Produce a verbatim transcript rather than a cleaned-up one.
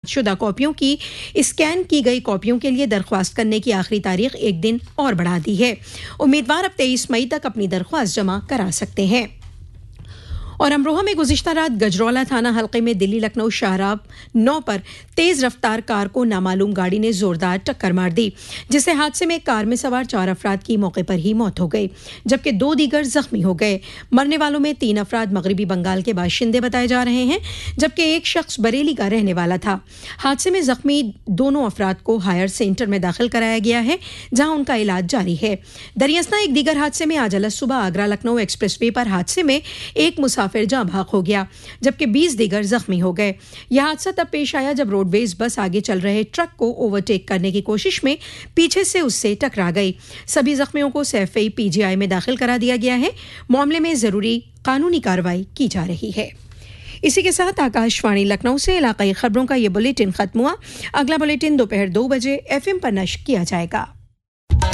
शुदा कॉपियों की स्कैन की गई कॉपियों के लिए दरख्वास्त करने की आखिरी तारीख एक दिन और बढ़ा दी है। उम्मीदवार अब तेईस मई तक अपनी दरख्वास्त जमा करा सकते हैं। और अमरोहा में गुज़िश्ता रात गजरौला थाना हल्के में दिल्ली लखनऊ शाहराह नौ पर तेज़ रफ्तार कार को नामालूम गाड़ी ने ज़ोरदार टक्कर मार दी, जिससे हादसे में कार में सवार चार अफराद की मौके पर ही मौत हो गई, जबकि दो दीगर जख्मी हो गए। मरने वालों में तीन अफराद मगरबी बंगाल के बाशिंदे बताए जा रहे हैं, जबकि एक शख्स बरेली का रहने वाला था। हादसे में जख्मी दोनों अफराद को हायर सेंटर में दाखिल कराया गया है, जहां उनका इलाज जारी है। दरियासना एक दीगर हादसे में आज अलग सुबह आगरा लखनऊ एक्सप्रेस वे पर हादसे में एक मुसाफिर फिर जाँ भाग हो गया, जबकि बीस दीगर जख्मी हो गए। यह हादसा तब पेश आया जब रोडवेज बस आगे चल रहे ट्रक को ओवरटेक करने की कोशिश में पीछे से उससे टकरा गई। सभी जख्मियों को सैफई पीजीआई में दाखिल करा दिया गया है। मामले में जरूरी कानूनी कार्रवाई की जा रही है। इसी के साथ आकाशवाणी लखनऊ से इलाकाई खबरों का यह बुलेटिन खत्म हुआ। अगला बुलेटिन दोपहर दो बजे एफएम पर नश्र किया जाएगा।